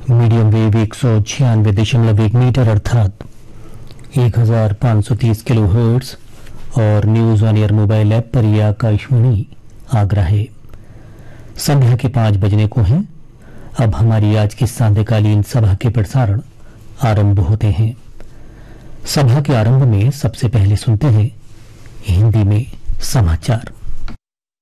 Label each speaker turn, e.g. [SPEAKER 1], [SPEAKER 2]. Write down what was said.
[SPEAKER 1] Medium wave 196.1 metre अर्थात 1530 kilo hertz और news on air mobile app पर यह आकाशवाणी आगरा है। संध्या के 5 बजने को हैं। अब हमारी आज की सांध्यकालीन सभा के प्रसारण आरंभ होते हैं। सभा के आरंभ में सबसे पहले सुनते हैं हिंदी में समाचार।